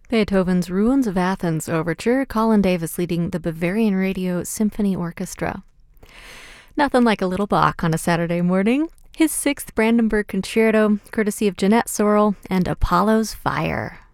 Beethoven's Ruins of Athens Overture, Colin Davis leading the Bavarian Radio Symphony Orchestra. Nothing like a little Bach on a Saturday morning. His 6th Brandenburg Concerto, courtesy of Jeanette Sorrell, and Apollo's Fire.